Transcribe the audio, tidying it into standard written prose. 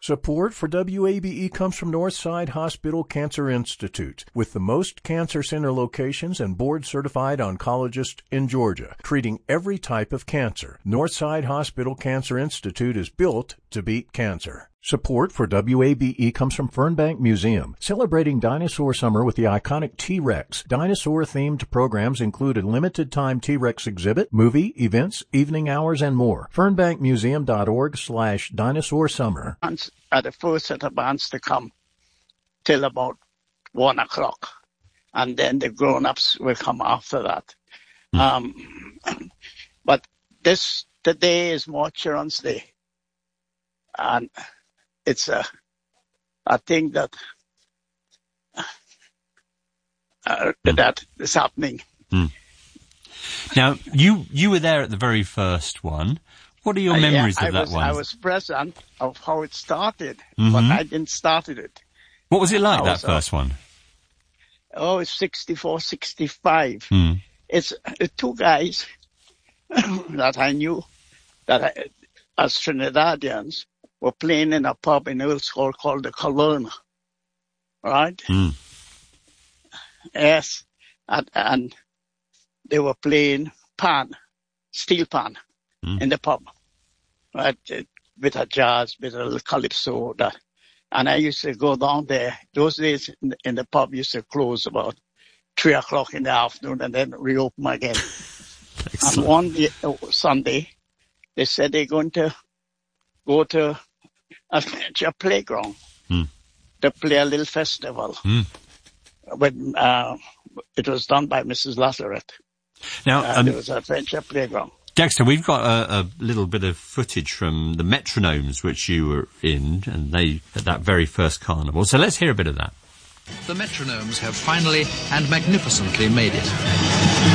Support for WABE comes from Northside Hospital Cancer Institute, with the most cancer center locations and board-certified oncologists in Georgia, treating every type of cancer. Northside Hospital Cancer Institute is built to beat cancer. Support for WABE comes from Fernbank Museum, celebrating dinosaur summer with the iconic T-Rex. Dinosaur-themed programs include a limited-time T-Rex exhibit, movie, events, evening hours, and more. FernbankMuseum.org/dinosaur-summer. At the first set of bands to come till about 1 o'clock, and then the grown-ups will come after that. But today is more Children's Day, and it's a thing that that is happening. Now, you were there at the very first one. What are your memories of that one? I was present of how it started, but I didn't start it. What was it like, that first one? Oh, it's 64, 65. It's two guys that I knew that as Trinidadians were playing in a pub in Earl's Court called the Colonna, right? Yes, and they were playing steel pan, in the pub, right? Bit of jazz, bit of calypso, that. And I used to go down there. Those days in the pub used to close about 3 o'clock in the afternoon and then reopen again. And one Sunday, they said they're going to go to a playground to play a little festival. When it was done by Mrs. Lazarette. Now, there was a adventure playground. Dexter, we've got a little bit of footage from the Metronomes, which you were in, and they at that very first carnival. So let's hear a bit of that. The Metronomes have finally and magnificently made it.